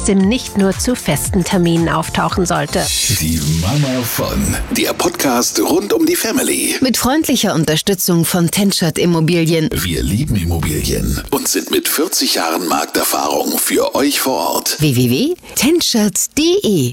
trotzdem nicht nur zu festen Terminen auftauchen sollte. Die Mama von, der Podcast rund um die Family. Mit freundlicher Unterstützung von TenShot Immobilien. Wir lieben Immobilien und sind mit 40 Jahren Markterfahrung für euch vor Ort. www.tenshot.de.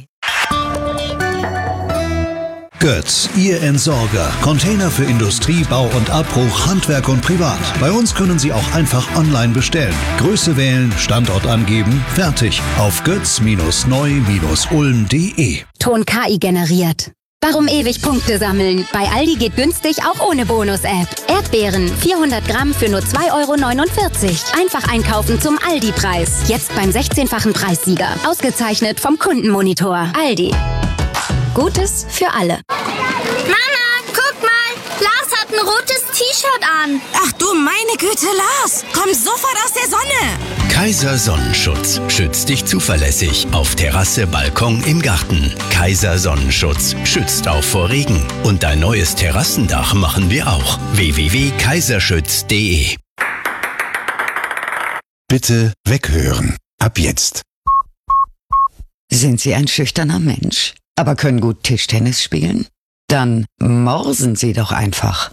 Götz, Ihr Entsorger. Container für Industrie, Bau und Abbruch, Handwerk und Privat. Bei uns können Sie auch einfach online bestellen. Größe wählen, Standort angeben, fertig. Auf götz-neu-ulm.de. Ton KI generiert. Warum ewig Punkte sammeln? Bei Aldi geht günstig auch ohne Bonus-App. Erdbeeren, 400 Gramm für nur 2,49 €. Einfach einkaufen zum Aldi-Preis. Jetzt beim 16-fachen Preissieger. Ausgezeichnet vom Kundenmonitor. Aldi. Gutes für alle. Mama, guck mal. Lars hat ein rotes T-Shirt an. Ach du meine Güte, Lars. Komm sofort aus der Sonne. Kaiser Sonnenschutz schützt dich zuverlässig auf Terrasse, Balkon, im Garten. Kaiser Sonnenschutz schützt auch vor Regen. Und dein neues Terrassendach machen wir auch. www.kaiserschütz.de. Bitte weghören. Ab jetzt. Sind Sie ein schüchterner Mensch, aber können gut Tischtennis spielen? Dann morsen Sie doch einfach.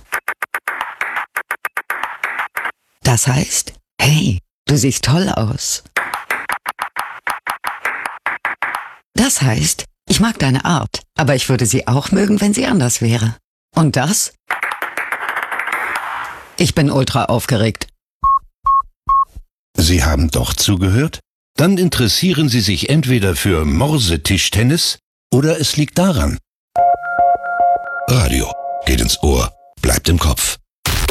Das heißt, hey, du siehst toll aus. Das heißt, ich mag deine Art, aber ich würde sie auch mögen, wenn sie anders wäre. Und das? Ich bin ultra aufgeregt. Sie haben doch zugehört? Dann interessieren Sie sich entweder für Morsetischtennis oder es liegt daran. Radio geht ins Ohr, bleibt im Kopf.